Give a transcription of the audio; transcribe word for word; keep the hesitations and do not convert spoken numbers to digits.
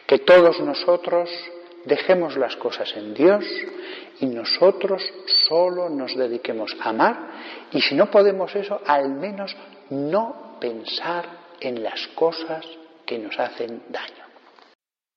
Que todos nosotros dejemos las cosas en Dios y nosotros solo nos dediquemos a amar, y si no podemos eso, al menos no pensar en las cosas que nos hacen daño.